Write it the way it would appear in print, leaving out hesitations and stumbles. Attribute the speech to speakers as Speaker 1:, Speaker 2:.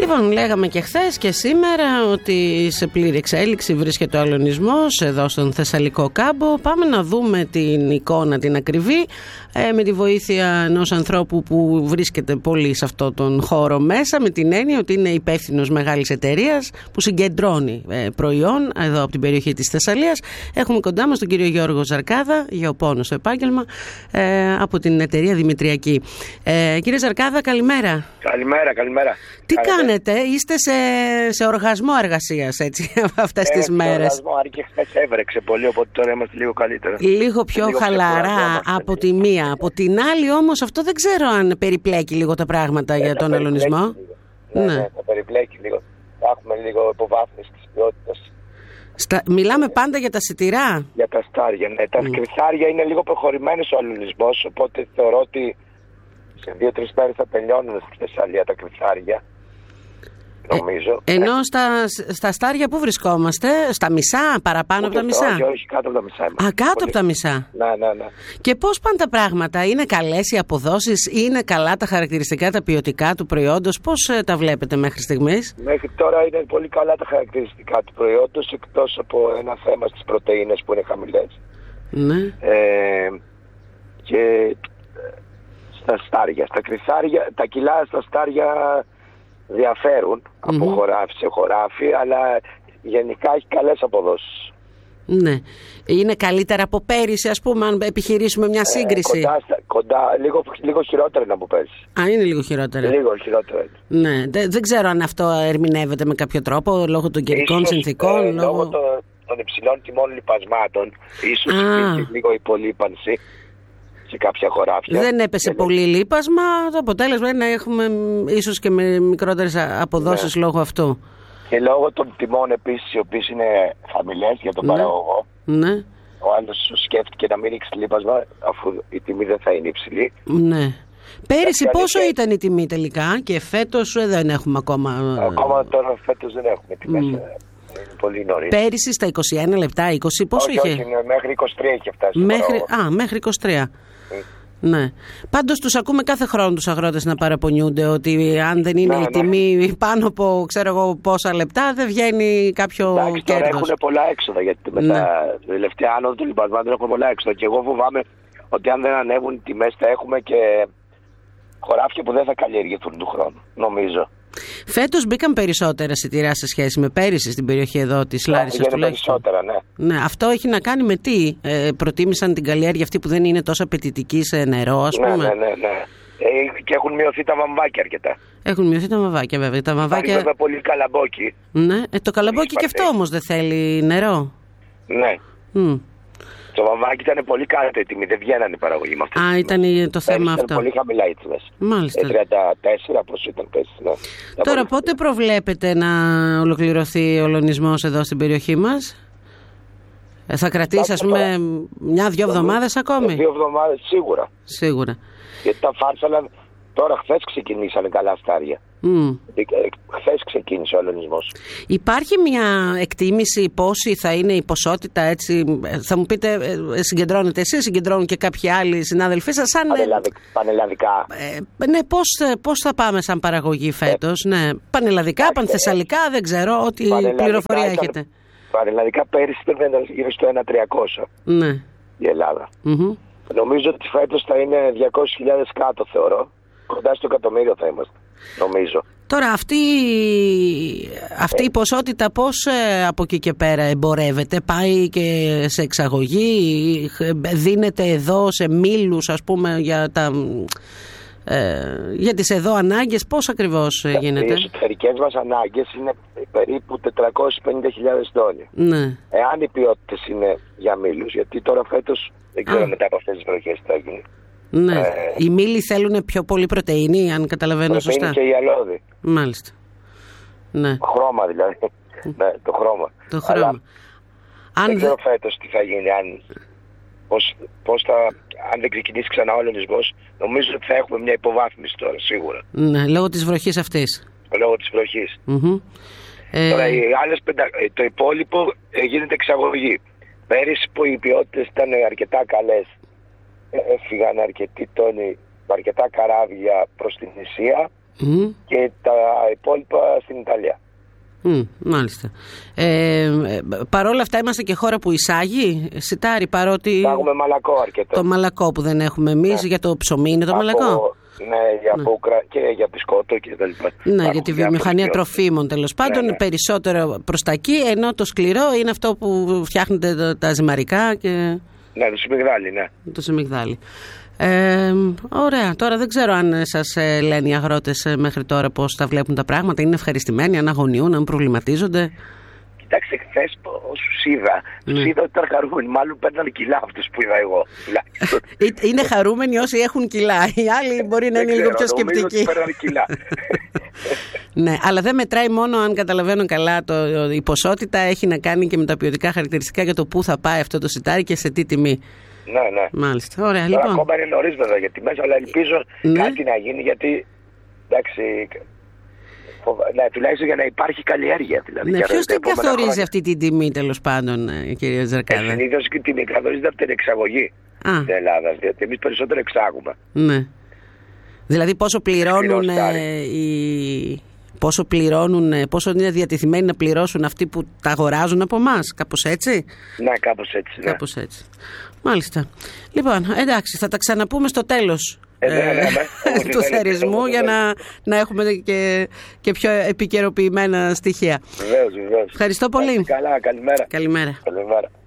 Speaker 1: Λοιπόν, λέγαμε και χθες και σήμερα ότι σε πλήρη εξέλιξη βρίσκεται ο αλωνισμός εδώ στον Θεσσαλικό κάμπο. Πάμε να δούμε την εικόνα την ακριβή με τη βοήθεια ενός ανθρώπου που βρίσκεται πολύ σε αυτόν τον χώρο μέσα, με την έννοια ότι είναι υπεύθυνος μεγάλης εταιρείας που συγκεντρώνει προϊόν εδώ από την περιοχή της Θεσσαλίας. Έχουμε κοντά μας τον κύριο Γιώργο Ζαρκάδα, γεωπόνο στο επάγγελμα, από την εταιρεία Δημητριακή. Κύριε Ζαρκάδα, καλημέρα.
Speaker 2: Καλημέρα.
Speaker 1: Τι κάνετε, είστε σε οργασμό εργασίας έτσι αυτές τις μέρες?
Speaker 2: Οργασμό, και χθες έβρεξε πολύ, οπότε τώρα είμαστε λίγο καλύτερα.
Speaker 1: Λίγο πιο χαλαρά από τη μία. Από την άλλη όμως αυτό δεν ξέρω αν περιπλέκει λίγο τα πράγματα για τον αλωνισμό.
Speaker 2: Ναι, θα περιπλέκει λίγο. Θα έχουμε λίγο υποβάθμιση της ποιότητας.
Speaker 1: Μιλάμε πάντα για τα σιτηρά.
Speaker 2: Για τα στάρια, ναι. Τα κρυθάρια είναι λίγο προχωρημένος ο αλωνισμός, οπότε θεωρώ ότι σε 2-3 μέρες θα τελειώνουν στη Θεσσαλία τα κρυθάρια. Νομίζω.
Speaker 1: Ενώ στα στάρια πού βρισκόμαστε? Στα μισά, παραπάνω από τα μισά?
Speaker 2: Όχι, κάτω από τα μισά.
Speaker 1: Κάτω από τα μισά.
Speaker 2: Ναι.
Speaker 1: Και πώς πάνε τα πράγματα? Είναι καλές οι αποδόσεις? Είναι καλά τα χαρακτηριστικά, τα ποιοτικά του προϊόντος? Πώς τα βλέπετε μέχρι στιγμής?
Speaker 2: Μέχρι τώρα είναι πολύ καλά τα χαρακτηριστικά του προϊόντος, εκτός από ένα θέμα στις πρωτεΐνες που είναι χαμηλές.
Speaker 1: Ναι.
Speaker 2: Και στα στάρια, στα κρυθάρια, τα κιλά στα στάρια διαφέρουν από χωράφι σε χωράφι, αλλά γενικά έχει καλές αποδόσεις.
Speaker 1: Ναι. Είναι καλύτερα από πέρυσι, ας πούμε, αν επιχειρήσουμε μια σύγκριση?
Speaker 2: Κοντά, λίγο χειρότερα είναι από πέρυσι.
Speaker 1: Είναι λίγο χειρότερα.
Speaker 2: Λίγο χειρότερα.
Speaker 1: Ναι. Δεν ξέρω αν αυτό ερμηνεύεται με κάποιο τρόπο, λόγω των καιρικών συνθήκων.
Speaker 2: Λόγω των υψηλών τιμών λιπασμάτων, ίσως υπήρχε λίγο υπολείπανση σε κάποια χωράφια. Δεν
Speaker 1: έπεσε πολύ λίπασμα, το αποτέλεσμα είναι να έχουμε ίσως και με μικρότερες αποδόσεις λόγω αυτού.
Speaker 2: Και λόγω των τιμών επίσης, οι οποίες είναι χαμηλές για τον παραγωγό.
Speaker 1: Ναι.
Speaker 2: Ο άλλος σκέφτηκε να μην ρίξει λίπασμα, αφού η τιμή δεν θα είναι υψηλή.
Speaker 1: Ναι. Πέρυσι πόσο ήταν η τιμή τελικά, και φέτος δεν έχουμε ακόμα?
Speaker 2: Ακόμα τώρα φέτος δεν έχουμε τιμές. Είναι πολύ νωρίς.
Speaker 1: Πέρυσι στα 21 λεπτά, 20, πόσο είχε?
Speaker 2: Όχι, μέχρι 23 είχε φτάσει.
Speaker 1: Μέχρι 23. Ναι. Πάντως τους ακούμε κάθε χρόνο τους αγρότες να παραπονιούνται ότι αν δεν είναι η τιμή πάνω από ξέρω εγώ πόσα λεπτά, δεν βγαίνει κάποιο κέρδος.
Speaker 2: Τώρα έχουν πολλά έξοδα, γιατί με τα τελευταία άνοδο του λιπασμάτων έχουν πολλά έξοδα, και εγώ φοβάμαι ότι αν δεν ανέβουν οι τιμές θα έχουμε και χωράφια που δεν θα καλλιεργηθούν του χρόνου, νομίζω.
Speaker 1: Φέτος μπήκαν περισσότερα σιτηρά σε σχέση με πέρυσι στην περιοχή εδώ της Λάρισσας τουλάχιστον?
Speaker 2: Περισσότερα, ναι.
Speaker 1: Αυτό έχει να κάνει με τι? Προτίμησαν την καλλιέργεια αυτή που δεν είναι τόσο απαιτητική σε νερό, ας πούμε?
Speaker 2: Ναι. Και έχουν μειωθεί τα βαμβάκια αρκετά.
Speaker 1: Έχουν μειωθεί τα βαμβάκια, βέβαια.
Speaker 2: Υπάρχει βέβαια πολύ καλαμπόκι.
Speaker 1: Ναι, το καλαμπόκι και αυτό όμως δεν θέλει νερό.
Speaker 2: Ναι. Το βαμβάκι ήταν πολύ κάτω η τιμή, δεν βγαίνανε οι παραγωγοί με αυτό.
Speaker 1: Ήταν το θέμα αυτό.
Speaker 2: Ήταν πολύ χαμηλά οι τιμές.
Speaker 1: Μάλιστα.
Speaker 2: 34 πώς ήταν πέρσι. Ναι.
Speaker 1: Τώρα πότε προβλέπετε να ολοκληρωθεί ο αλωνισμός εδώ στην περιοχή μας? Θα κρατήσει ας πούμε 1-2 εβδομάδες ακόμη?
Speaker 2: 2 εβδομάδες σίγουρα. Γιατί τα φάρσαλαν τώρα, χθες ξεκινήσανε καλά στάρια. Χθες ξεκίνησε ο αλωνισμός. Υπάρχει
Speaker 1: μια εκτίμηση πόση θα είναι η ποσότητα, έτσι? Θα μου πείτε, συγκεντρώνετε εσείς, συγκεντρώνουν και κάποιοι άλλοι συνάδελφοί σας?
Speaker 2: Πανελλαδικά.
Speaker 1: Ναι, πώς θα πάμε σαν παραγωγή φέτος? Ναι, πανελλαδικά, πανθεσσαλικά, δεν ξέρω, ό,τι πληροφορία έχετε.
Speaker 2: Πανελλαδικά πέρυσι ήταν γύρω στο 1.300.
Speaker 1: Ναι.
Speaker 2: Η Ελλάδα. Νομίζω ότι φέτος θα είναι 200.000 κάτω, θεωρώ. Κοντά στο εκατομμύριο θα είμαστε, νομίζω.
Speaker 1: Τώρα αυτή η ποσότητα πώς από εκεί και πέρα εμπορεύεται? Πάει και σε εξαγωγή? Δίνεται εδώ σε μήλους, ας πούμε, για τις εδώ ανάγκες? Πώς ακριβώς γίνεται?
Speaker 2: Οι εσωτερικές μας ανάγκες είναι περίπου 450.000 τόνοι.
Speaker 1: Ναι.
Speaker 2: Εάν οι ποιότητες είναι για μήλους, γιατί τώρα φέτος δεν ξέρω μετά από αυτές τις βροχές τι θα γίνει.
Speaker 1: Ναι. Οι μήλοι θέλουν πιο πολύ πρωτεΐνη, αν καταλαβαίνω σωστά.
Speaker 2: Και η αλόδη.
Speaker 1: Μάλιστα. Ναι.
Speaker 2: Χρώμα δηλαδή. Ναι, το χρώμα.
Speaker 1: Αλλά
Speaker 2: δεν ξέρω φέτος τι θα γίνει, αν δεν ξεκινήσει ξανά ο αλωνισμός. Νομίζω ότι θα έχουμε μια υποβάθμιση τώρα, σίγουρα.
Speaker 1: Ναι, λόγω της βροχής αυτής.
Speaker 2: Λόγω της βροχής. Τώρα το υπόλοιπο γίνεται εξαγωγή. Πέρυσι που οι ποιότητες ήταν αρκετά καλές, έφυγαν αρκετοί τόνοι, αρκετά καράβια προς την Ισία και τα υπόλοιπα στην Ιταλία.
Speaker 1: Μάλιστα. Παρ' όλα αυτά είμαστε και χώρα που εισάγει σιτάρι, παρότι...
Speaker 2: Εισάγουμε μαλακό αρκετό.
Speaker 1: Το μαλακό που δεν έχουμε εμείς, για το ψωμί είναι το μαλακό.
Speaker 2: Ναι, και για μπισκότο και τα λοιπά.
Speaker 1: Ναι, για τη βιομηχανία τροφίμων τέλος πάντων, περισσότερο προς τα εκεί, ενώ το σκληρό είναι αυτό που φτιάχνετε τα ζυμαρικά και...
Speaker 2: Ναι, το σιμιγδάλι, ναι.
Speaker 1: Το σιμιγδάλι. Ωραία. Τώρα δεν ξέρω αν σας λένε οι αγρότες μέχρι τώρα πώς τα βλέπουν τα πράγματα. Είναι ευχαριστημένοι, αν αγωνιούν, αν προβληματίζονται.
Speaker 2: Κοιτάξτε, χθες όσους είδα, τους είδα ότι ήταν χαρούμενοι. Μάλλον παίρναν κιλά αυτούς που είδα εγώ.
Speaker 1: Είναι χαρούμενοι όσοι έχουν κιλά. Οι άλλοι μπορεί να είναι λίγο πιο σκεπτικοί. Ναι, αλλά δεν μετράει μόνο, αν καταλαβαίνω καλά, η ποσότητα έχει να κάνει και με τα ποιοτικά χαρακτηριστικά για το πού θα πάει αυτό το σιτάρι και σε τι τιμή.
Speaker 2: Ναι.
Speaker 1: Μάλιστα. Ωραία,
Speaker 2: λοιπόν. Ακόμα είναι νωρίς βέβαια για τιμές, αλλά ελπίζω κάτι να γίνει, γιατί εντάξει. Ναι, τουλάχιστον για να υπάρχει καλλιέργεια. Δηλαδή,
Speaker 1: ναι, ποιος την καθορίζει αυτή την τιμή, τέλος πάντων, κυρία Τζερκάδα?
Speaker 2: Συνήθως και την καθορίζεται από την εξαγωγή στην Ελλάδα, διότι εμείς περισσότερο εξάγουμε.
Speaker 1: Ναι. Δηλαδή πόσο είναι διατεθειμένοι να πληρώσουν αυτοί που τα αγοράζουν από εμάς, κάπως έτσι?
Speaker 2: Ναι, κάπως έτσι. Ναι.
Speaker 1: Κάπως έτσι. Μάλιστα. Λοιπόν, εντάξει, θα τα ξαναπούμε στο τέλος του θερισμού για να έχουμε και πιο επικαιροποιημένα στοιχεία.
Speaker 2: Βεβαίως.
Speaker 1: Ευχαριστώ πολύ.
Speaker 2: Καλά, καλημέρα.
Speaker 1: Καλημέρα.